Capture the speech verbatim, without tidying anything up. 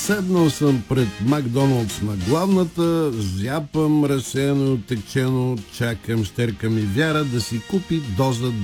Седнал съм пред Макдоналдс на главната, зяпам разсеяно и отекчено, чакам щерка ми Вяра да си купи доза